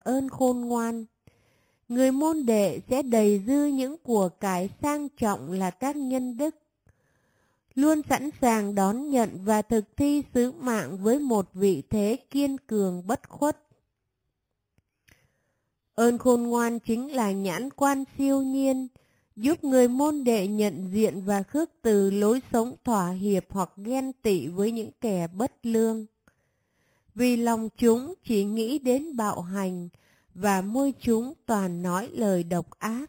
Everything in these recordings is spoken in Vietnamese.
ơn khôn ngoan. Người môn đệ sẽ đầy dư những của cải sang trọng là các nhân đức, luôn sẵn sàng đón nhận và thực thi sứ mạng với một vị thế kiên cường bất khuất. Ơn khôn ngoan chính là nhãn quan siêu nhiên, giúp người môn đệ nhận diện và khước từ lối sống thỏa hiệp hoặc ghen tị với những kẻ bất lương. Vì lòng chúng chỉ nghĩ đến bạo hành và môi chúng toàn nói lời độc ác.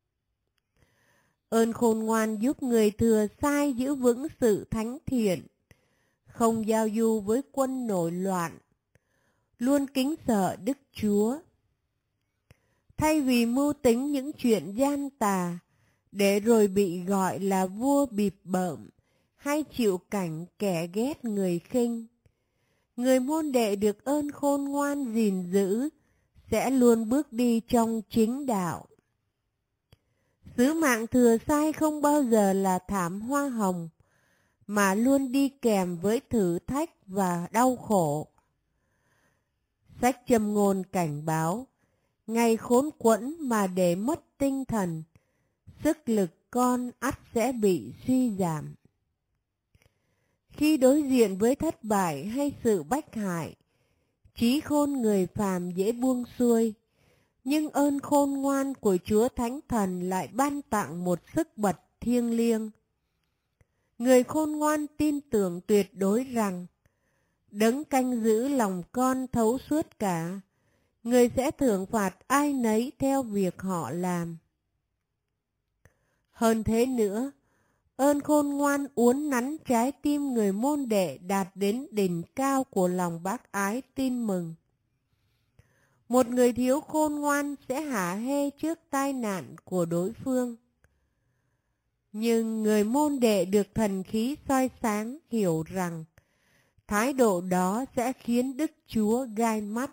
Ơn khôn ngoan giúp người thừa sai giữ vững sự thánh thiện, không giao du với quân nổi loạn, luôn kính sợ Đức Chúa. Thay vì mưu tính những chuyện gian tà, để rồi bị gọi là vua bịp bợm, hay chịu cảnh kẻ ghét người khinh, người môn đệ được ơn khôn ngoan gìn giữ, sẽ luôn bước đi trong chính đạo. Sứ mạng thừa sai không bao giờ là thảm hoa hồng, mà luôn đi kèm với thử thách và đau khổ. Sách Châm Ngôn cảnh báo, ngày khốn quẫn mà để mất tinh thần, sức lực con ắt sẽ bị suy giảm. Khi đối diện với thất bại hay sự bách hại, trí khôn người phàm dễ buông xuôi, nhưng ơn khôn ngoan của Chúa Thánh Thần lại ban tặng một sức bật thiêng liêng. Người khôn ngoan tin tưởng tuyệt đối rằng, Đấng canh giữ lòng con thấu suốt cả, người sẽ thưởng phạt ai nấy theo việc họ làm. Hơn thế nữa, ơn khôn ngoan uốn nắn trái tim người môn đệ đạt đến đỉnh cao của lòng bác ái tin mừng. Một người thiếu khôn ngoan sẽ hả hê trước tai nạn của đối phương. Nhưng người môn đệ được thần khí soi sáng hiểu rằng thái độ đó sẽ khiến Đức Chúa gai mắt.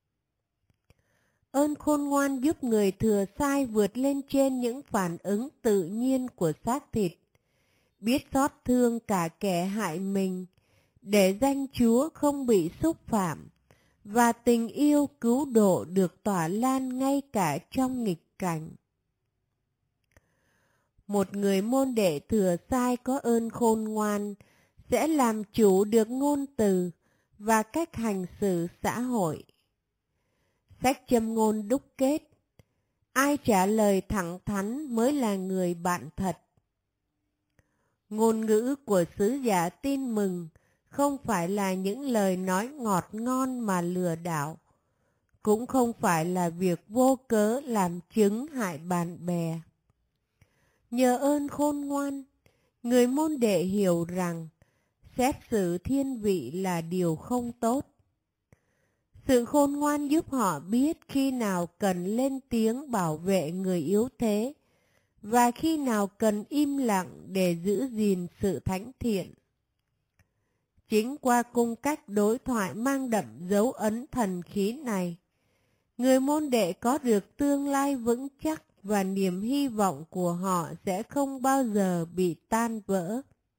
Ơn khôn ngoan giúp người thừa sai vượt lên trên những phản ứng tự nhiên của xác thịt, biết xót thương cả kẻ hại mình, để danh Chúa không bị xúc phạm, và tình yêu cứu độ được tỏa lan ngay cả trong nghịch cảnh. Một người môn đệ thừa sai có ơn khôn ngoan sẽ làm chủ được ngôn từ và cách hành xử xã hội. Sách Châm Ngôn đúc kết, ai trả lời thẳng thắn mới là người bạn thật. Ngôn ngữ của sứ giả tin mừng không phải là những lời nói ngọt ngon mà lừa đảo, cũng không phải là việc vô cớ làm chứng hại bạn bè. Nhờ ơn khôn ngoan, người môn đệ hiểu rằng xét xử thiên vị là điều không tốt. Sự khôn ngoan giúp họ biết khi nào cần lên tiếng bảo vệ người yếu thế và khi nào cần im lặng để giữ gìn sự thánh thiện. Chính qua cung cách đối thoại mang đậm dấu ấn thần khí này, người môn đệ có được tương lai vững chắc và niềm hy vọng của họ sẽ không bao giờ bị tan vỡ.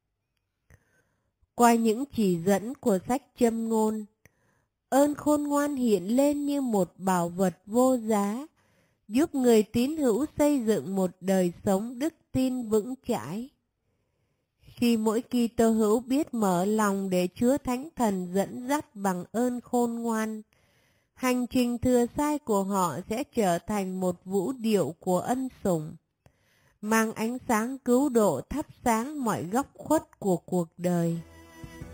Qua những chỉ dẫn của sách Châm Ngôn, ơn khôn ngoan hiện lên như một bảo vật vô giá, giúp người tín hữu xây dựng một đời sống đức tin vững chãi. Khi mỗi Kitô hữu biết mở lòng để Chúa Thánh Thần dẫn dắt bằng ơn khôn ngoan, hành trình thừa sai của họ sẽ trở thành một vũ điệu của ân sủng, mang ánh sáng cứu độ thắp sáng mọi góc khuất của cuộc đời.